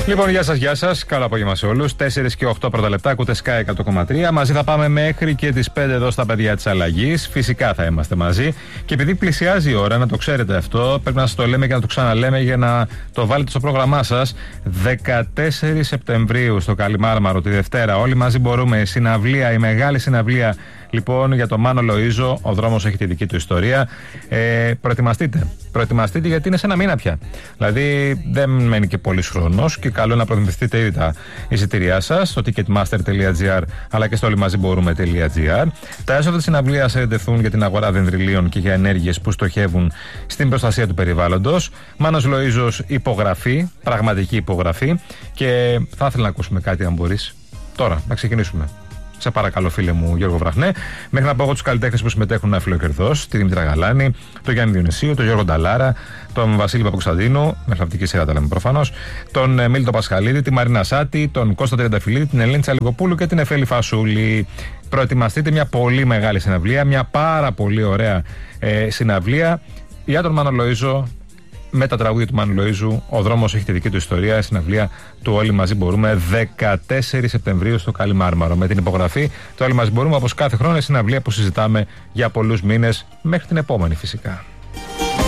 Λοιπόν, γεια σας. Καλό απόγευμα σε όλους. 4 και 8 πρώτα λεπτά, ακούτε Sky 100,3. Μαζί θα πάμε μέχρι και τις 5 εδώ στα παιδιά της αλλαγής. Φυσικά θα είμαστε μαζί. Και επειδή πλησιάζει η ώρα, να το ξέρετε αυτό, πρέπει να σας το λέμε και να το ξαναλέμε για να το βάλετε στο πρόγραμμά σας. 14 Σεπτεμβρίου στο Καλιμάρμαρο, τη Δευτέρα, όλοι μαζί μπορούμε. Συναυλία, η μεγάλη συναυλία. Λοιπόν, για τον Μάνο Λοΐζο, ο δρόμος έχει τη δική του ιστορία. Προετοιμαστείτε γιατί είναι σε ένα μήνα πια. Δηλαδή δεν μένει και πολύς χρόνος και καλό να προμηθευτείτε ήδη τα εισιτήριά σας στο ticketmaster.gr αλλά και στο όλοιμαζιμπορούμε.gr. Τα έσοδα της συναυλίας εντεθούν για την αγορά δενδριλίων και για ενέργειες που στοχεύουν στην προστασία του περιβάλλοντος. Μάνος Λοΐζος, υπογραφή, πραγματική υπογραφή. Και θα ήθελα να ακούσουμε κάτι, αν μπορείς. Τώρα, να ξεκινήσουμε. Σε παρακαλώ, φίλε μου Γιώργο Βραχνέ, μέχρι να πω εγώ τους καλλιτέχνες που συμμετέχουν αφιλοκερδώς, τη Δημήτρα Γαλάνη, τον Γιάννη Διονυσίου, τον Γιώργο Νταλάρα, τον Βασίλη Παπακοσταντίνου, με φλαπτική σειρά τα λέμε προφανώς, τον Μίλτο Πασχαλίδη, τη Μαρίνα Σάτη, τον Κώστα Τριανταφυλλίδη, την Ελένη Τσαλικοπούλου και την Εφέλη Φασούλη. Προετοιμαστείτε, μια πολύ μεγάλη συναυλία, μια πάρα πολύ ωραία συναυλία για τον Μάνο Λοΐζο. Με τα τραγούδια του Μάνου Λοΐζου, ο δρόμος έχει τη δική του ιστορία. Η συναυλία του Όλοι Μαζί Μπορούμε, 14 Σεπτεμβρίου στο Καλιμάρμαρο. Με την υπογραφή του Όλοι Μαζί Μπορούμε, όπως κάθε χρόνο, η συναυλία που συζητάμε για πολλούς μήνες, μέχρι την επόμενη φυσικά.